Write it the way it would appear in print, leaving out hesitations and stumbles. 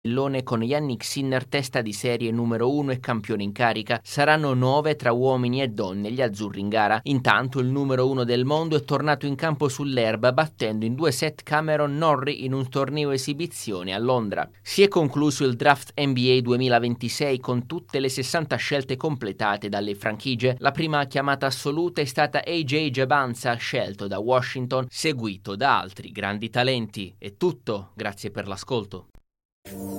Con Yannick Sinner testa di serie numero 1 e campione in carica. Saranno 9 tra uomini e donne gli azzurri in gara. Intanto il numero 1 del mondo è tornato in campo sull'erba battendo in 2 set Cameron Norrie in un torneo esibizione a Londra. Si è concluso il draft NBA 2026 con tutte le 60 scelte completate dalle franchigie. La prima chiamata assoluta è stata AJ Jabanza, scelto da Washington, seguito da altri grandi talenti. È tutto, grazie per l'ascolto.